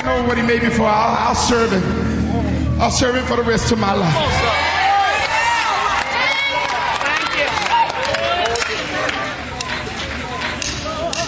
know what he made me for. I'll serve him. I'll serve him for the rest of my life.